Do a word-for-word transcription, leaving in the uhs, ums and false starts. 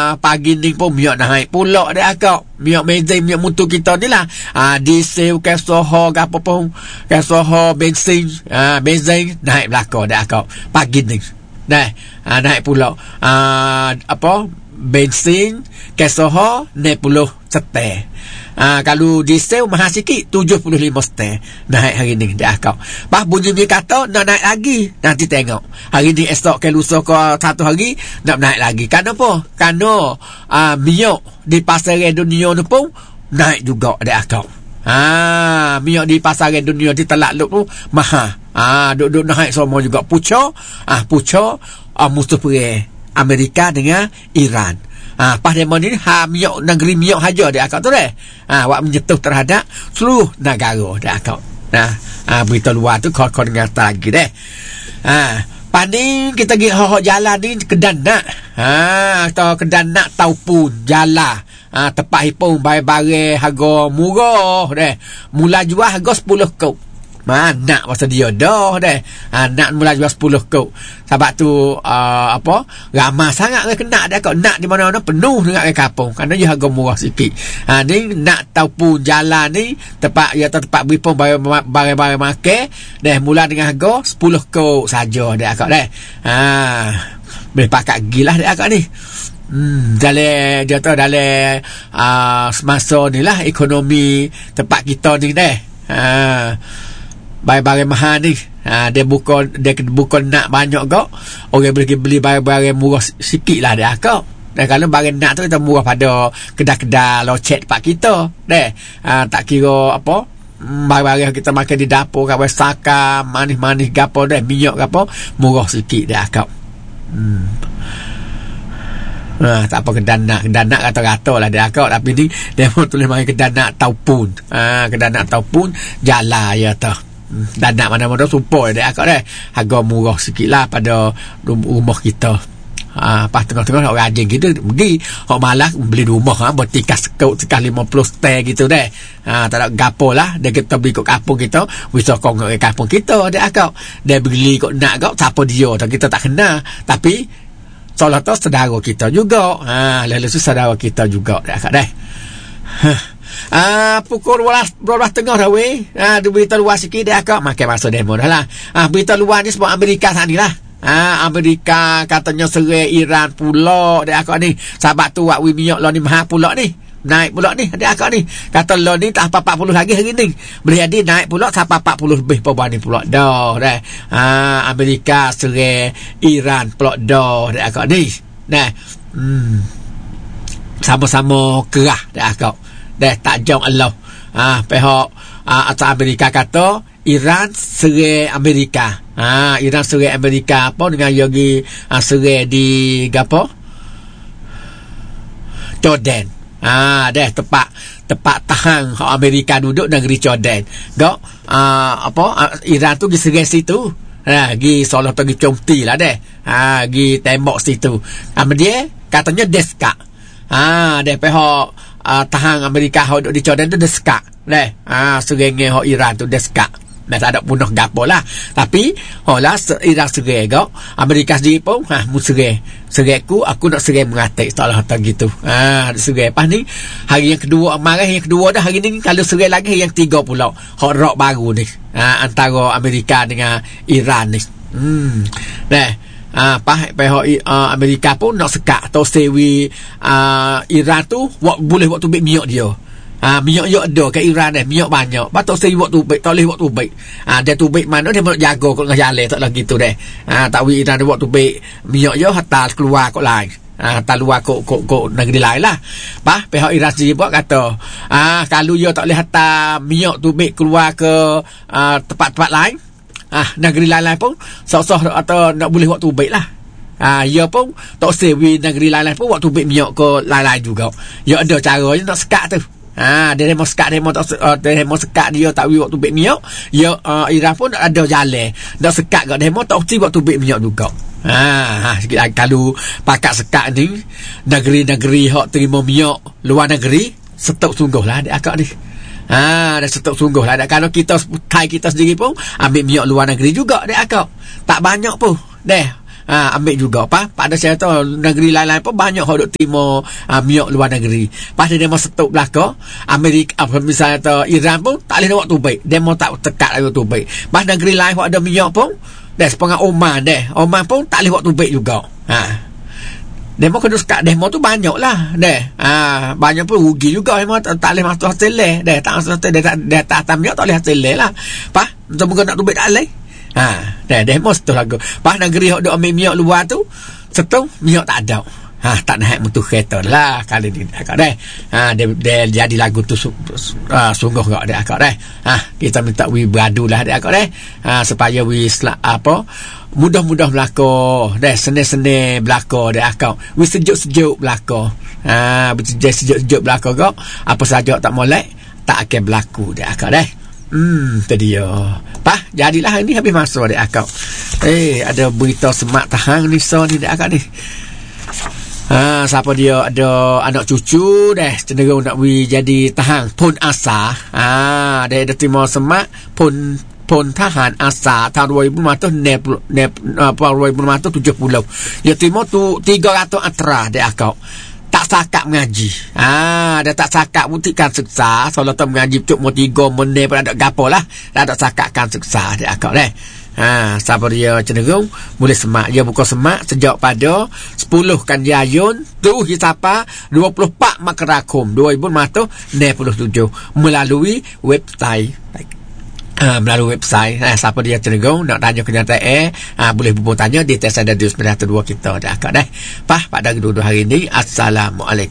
uh, pagi ni pun miok naik pula dah akak. Miok benzin, miok mutu kita ni lah. Uh, diesel, kesoho, apa pun. Kesoho, bensin, uh, benzin, naik belakang dah akak. Pagi ni. Dah, uh, naik pula. Uh, apa? Bensin, kesoho, naik puluh setel. Ah, kalau diesel mahal sikit tujuh puluh lima setel naik hari ni dah akak. Pas bunyi dia kata nak naik lagi, nanti tengok hari ni esok ke lusa ke satu hari nak naik lagi. Kenapa? Kerana ah, minyak di pasaran dunia ni pun naik juga dah akak. Ah, minyak di pasaran dunia di telak luk tu mahal. Ah, duk-duk naik semua juga. Pucuk ah pucuk ah, musuh perang Amerika dengan Iran. Ah, pas demo ni ha minyak negeri minyak haja dia akak tu deh. Ah, awak menyentuh terhadap seluruh negara dia akak. Nah, ah, berita luar tu kau-kau dengar lagi deh. Ah, pani kita pergi hok jalan ni kedan nak. Ha, atau kedan nak tau pun jalan. Ah, tempat hipung barang-barang harga murah deh. Mula jual harga sepuluh kop. Mana masa dia dah dah. Ha, nak mula jual sepuluh kop. Sebab tu uh, apa? Ramai sangat ke nak dah kau. Nak di mana-mana penuh dengan ke kampung. Kerana dia harga murah sikit. Ha, ni nak tahu pun jalan ni tempat ya tempat beripun barang-barang makan dah mula dengan harga sepuluh kop saja dah kau dah. Ha, boleh pakat gilah dah kau ni. Hmm, dalam dia tahu dalam uh, semasa ni lah ekonomi tempat kita ni dah. Ha, barang-barang mahal ni ha, dia bukan dia bukan nak banyak kau. Orang boleh beli barang-barang murah sikit lah dia kau. Dan kalau barang nak tu kita murah pada kedai-kedai locek tempat kita deh. Ha, tak kira apa barang-barang kita makan di dapur kawan saka manis-manis gapo deh, minyak gapo murah sikit dia kau. Hmm. Ha, tak apa kedanak kedanak kata-kata lah dia kau, tapi ni dia mau tulis mari kedanak taupun. Ha, kedanak taupun jalan ya tah. Dan nak mana-mana supaya dia akak dah harga murah sikit lah pada rumah kita. Ha, pas tengah-tengah orang rajin kita pergi orang malas beli rumah ha, bertikas sekut sekas lima puluh setel gitu dah. Ha, tak ada gapo lah dia kita beli kat kampung kita bisa kong kat kampung kita dia akak dia beli kat nak kau siapa dia tak kita tak kenal tapi seolah tu saudara kita juga. Ha, lalu tu saudara kita juga dia akak dah. Ah, pukul dua belas tengah dah weh. Ah, dia berita luar sikit dia akak makan masa demo dah lah. Ah, berita luar ni sebab Amerika sana lah. Ah, Amerika katanya serang Iran pula dia akak ni. Sebab tu wak wi minyak lo ni mahal pula ni. Naik pula ni dia akak ni. Kata lo ni tak apa empat puluh lagi hari ni. Boleh jadi naik pula sampai empat puluh lebih apa ni pula dah dah. Ah, Amerika serang Iran pula dah dia akak ni. Nah. Hmm. Sama-sama kerah dia akak. Dah tak jauh Allah. Ah, pihak ah, atas Amerika kata Iran serang Amerika. Ah, Iran serang Amerika apa dengan yogi ah, serang di gapo? Jordan. Ah, dah tepat tepat tahan Amerika duduk negeri Jordan. Gak ah, apa ah, Iran tu pergi serang situ. Ha, gi solah pergi comti lah deh. Ha, gi tembok situ. Kemudian katanya deska. Ah, dah pihak Uh, tahan Amerika hok duduk di Jordan tu deska leh. Ah, serenge hok Iran tu deska. Nah, tak ada punah gapo lah. Tapi holah Iran sereng gak Amerika sendiri pun ha mu sereng. Serengku aku nak sereng mengatik seolah kata gitu. Ah, sereng pas ni hari yang kedua marah yang kedua dah hari ni kalau sereng lagi yang ketiga pula. Hok rock baru ni. Ah, antara Amerika dengan Iran ni. Hmm. Nah, Ah, pah pihak uh, Amerika pun nak sekat atau sewi uh, Iran tu wak, boleh waktu baik minyak dia. Ah, minyak dia ada ke Iran dah minyak banyak. Patut sewi waktu baik tak boleh waktu baik. Ah, dia tu baik mana dia nak jaga kau dengan jalan tak lagi tu deh. Ah, tak wi Iran waktu baik minyak dia hatta keluar kau lain. Ah, hatta luar kau kau kau negeri lain lah. Pah pihak Iran sendiri buat kata, ah kalau dia tak boleh hatta minyak tu baik keluar ke uh, tempat-tempat lain. Ah, negeri lain-lain pun sok-sok atau nak boleh waktu baik lah. Ah, ia pun tak sewi negeri lain-lain pun waktu baik minyak ke lain-lain juga. Ya ada caranya nak sekat tu. Ah, dia mau sekat dia mau tak uh, dia mau sekat dia tak waktu baik minyak. Ya uh, Iran pun ada jalan. Nak sekat gak dia mau tak waktu baik minyak juga. Ah, ha, kalau pakat sekat ni negeri-negeri hok terima minyak luar negeri setok sungguhlah dia akak ni. Ah, dah setok sungguh lah. Kalau kita Thai kita sendiri pun ambil minyak luar negeri juga dek akak. Tak banyak pun. Deh. ha, ambil juga apa pada saya tu negeri lain-lain pun banyak hok duk timur ha, minyak luar negeri. Pas dia demo setuk belaka Amerika apa misalnya tu Iran pun tak boleh waktu baik demo tak tekat lagi waktu baik. Pas negeri lain hok ada minyak pun dah sepengah Oman deh Oman pun tak boleh waktu baik juga. Ha demo kena sekat demo tu banyak lah deh. Ha, banyak pun rugi juga demo tak, tak boleh masuk hasil leh deh tak masuk hasil deh tak deh tak atas minyak tak boleh hasil leh lah. Pas macam nak tu baik tak boleh. Ha deh demo setul lagu. Pas negeri hok duk ambil minyak luar tu setul minyak tak ada. Ha tak naik mutu kereta lah kali ni akak deh. Ha dia, dia jadi lagu tu su, uh, sungguh gak deh akak deh. Ha kita minta wi beradu lah deh akak deh. Ha supaya wi selak, apa mudah-mudah belako deh sene-sene belako deh akak. Wi sejuk-sejuk belako. Ha sejuk-sejuk belako gak apa saja tak molek tak akan berlaku deh akak deh. Hmm tu dia. Pah jadilah ini habis masa deh akak. Eh ada berita semak tahang ni so ni deh akak ni. Ha, siapa dia ada anak cucu deh cenderung nak wi jadi tahan pun asa. Ha, dia ada terima semak pun pun tahan asa tahun dua ribu lima belas nep nep apa dua ribu lima belas tujuh puluh. Dia terima tu tiga ratus atra dia akak. Tak sakak mengaji. Ha, dia tak sakak buktikan seksa. Soalnya tu mengaji cuk mo tiga menit pun ada gapo lah. Dah tak sakakkan seksa dia akak deh. Ha, siapa dia cenderung boleh semak. Dia buka semak sejak pada sepuluh Kanjayun tu hisapa dua puluh empat Makrakum dua ribu lima belas enam puluh tujuh melalui website. Ha, melalui website. Ha, siapa dia cenderung nak tanya kenyataan ha, boleh hubung tanya di tes ada di sembilan satu dua kita dah akak dah. Pah pada kedua-dua hari ni. Assalamualaikum.